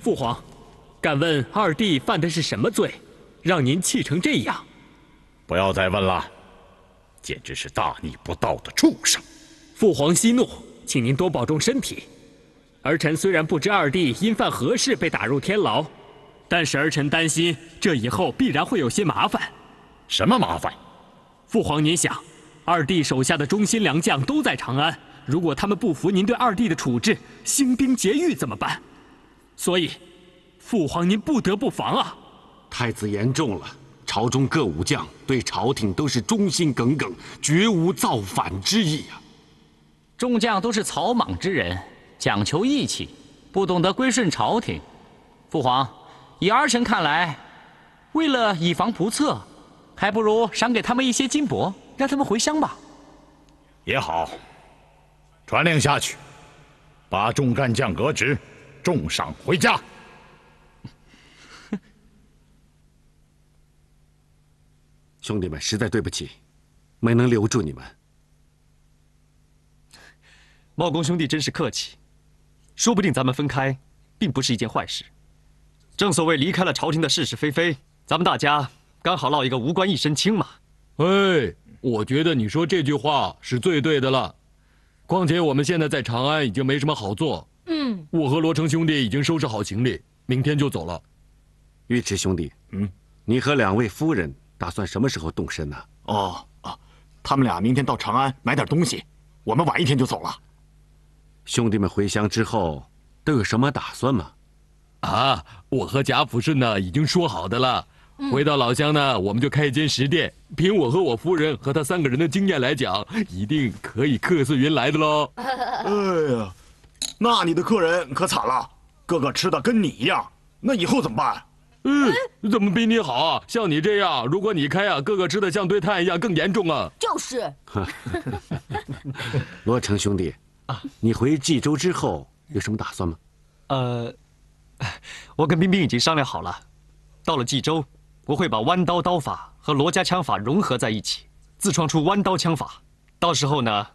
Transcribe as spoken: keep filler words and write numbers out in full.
父皇，敢问二弟犯的是什么罪，让您气成这样？ 不要再问了，简直是大逆不道的畜生！ 父皇息怒，请您多保重身体。儿臣虽然不知二弟因犯何事被打入天牢，但是儿臣担心这以后必然会有些麻烦。 什么麻烦？ 父皇，您想，二弟手下的忠心良将都在长安，如果他们不服您对二弟的处置，兴兵劫狱怎么办？所以，父皇您不得不防啊！ 太子言重了，朝中各武将对朝廷都是忠心耿耿，绝无造反之意啊。 众将都是草莽之人，讲求义气，不懂得归顺朝廷。父皇，以儿臣看来，为了以防不测，还不如赏给他们一些金帛，让他们回乡吧。 也好，传令下去，把众干将革职，重赏回家。 兄弟们，实在对不起，没能留住你们。 茂公兄弟真是客气，说不定咱们分开，并不是一件坏事。正所谓离开了朝廷的是是非非，咱们大家刚好落一个无官一身轻嘛。 哎，我觉得你说这句话是最对的了。况且我们现在在长安已经没什么好做。 嗯， 我和罗成兄弟已经收拾好行李，明天就走了。 尉迟兄弟， 嗯， 你和两位夫人打算什么时候动身呢？ 哦啊，他们俩明天到长安买点东西，我们晚一天就走了。 兄弟们回乡之后都有什么打算吗？ 啊，我和贾府顺呢已经说好的了。回到老乡呢，我们就开一间食店。凭我和我夫人和他三个人的经验来讲，一定可以客似云来的喽。 哎呀，那你的客人可惨了，个个吃的跟你一样，那以后怎么办？ 嗯，怎么比你好啊？像你这样，如果你开啊，个个吃的像堆炭一样，更严重啊。 就是。 罗成兄弟，啊，你回冀州之后有什么打算吗？ 呃，我跟冰冰已经商量好了，到了冀州，我会把弯刀刀法和罗家枪法融合在一起，自创出弯刀枪法。到时候呢，